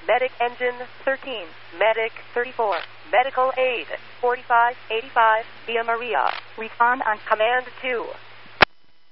Medic Engine 13, Medic 34, Medical Aid 4585, Via Maria. Respond on Command 2.